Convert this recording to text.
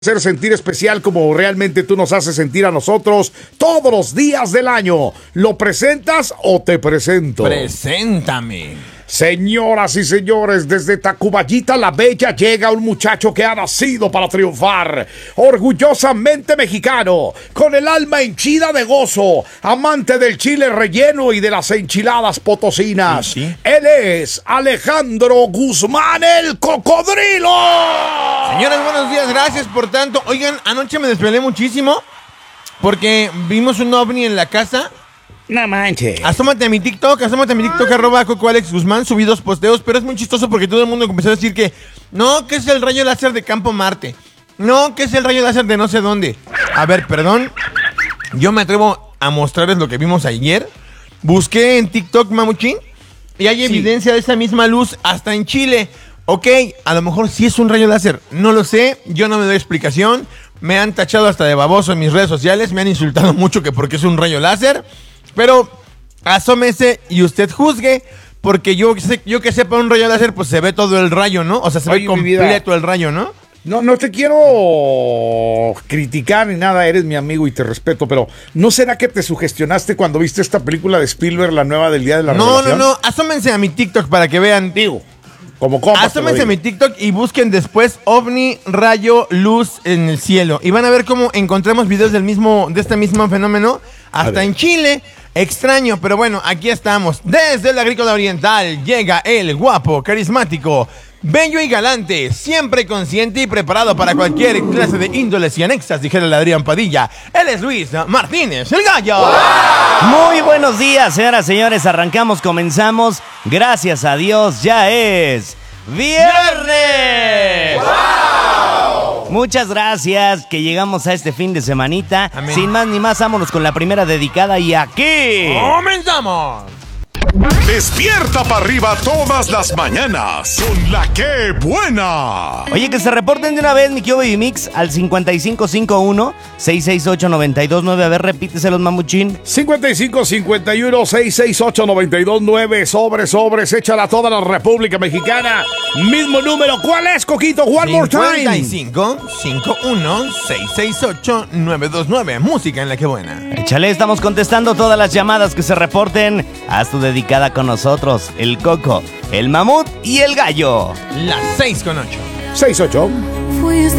Hacer sentir especial como realmente tú nos haces sentir a nosotros todos los días del año. ¿Lo presentas o te presento? Preséntame. Señoras y señores, desde Tacubaya la Bella llega un muchacho que ha nacido para triunfar, orgullosamente mexicano, con el alma henchida de gozo, amante del chile relleno y de las enchiladas potosinas. ¿Sí? Él es Alejandro Guzmán, el Cocodrilo. Señores, buenos días, gracias por tanto. Oigan, anoche me desvelé muchísimo porque vimos un ovni en la casa. No manches. Asómate a mi TikTok, arroba Coco Alex Guzmán, subí 2 posteos, pero es muy chistoso porque todo el mundo empezó a decir que no, que es el rayo láser de Campo Marte, no, que es el rayo láser de no sé dónde. A ver, perdón, yo me atrevo a mostrarles lo que vimos ayer. Busqué en TikTok, Mamuchín, y hay evidencia de esa misma luz hasta en Chile. Ok, a lo mejor sí es un rayo láser, no lo sé, yo no me doy explicación. Me han tachado hasta de baboso en mis redes sociales, me han insultado mucho que porque es un rayo láser. Pero asómese y usted juzgue, porque yo que sepa un rayo láser, pues se ve todo el rayo, ¿no? O sea, se ve completo el rayo, ¿no? No te quiero criticar ni nada, eres mi amigo y te respeto, pero ¿no será que te sugestionaste cuando viste esta película de Spielberg, la nueva del Día de la Revelación? No, asómense a mi TikTok para que vean. Digo, como compas. Asómense a mi TikTok y busquen después ovni, rayo, luz en el cielo. Y van a ver cómo encontramos videos de este mismo fenómeno hasta en Chile. Extraño, pero bueno, aquí estamos. Desde el Agrícola Oriental llega el guapo, carismático, bello y galante, siempre consciente y preparado para cualquier clase de índoles y anexas, dijera el Adrián Padilla. Él es Luis Martínez, el Gallo. ¡Wow! Muy buenos días, señoras y señores. Comenzamos. Gracias a Dios, ya es viernes. ¡Wow! Muchas gracias que llegamos a este fin de semanita. Amén. Sin más ni más, vámonos con la primera dedicada y aquí ¡comenzamos! Despierta para arriba todas las mañanas con la que buena. Oye, que se reporten de una vez, mi Baby Mix, al 5551-668-929. A ver, repíteselos, Mamuchín. 5551-668-929. Sobres, échala a toda la República Mexicana. Mismo número. ¿Cuál es, Coquito? One more time. 5551-668-929. Música en la que buena. Échale, estamos contestando todas las llamadas que se reporten. Haz tu dedicada con nosotros, el Coco, el Mamut y el Gallo. Las 6:08. 6-8. Fuiste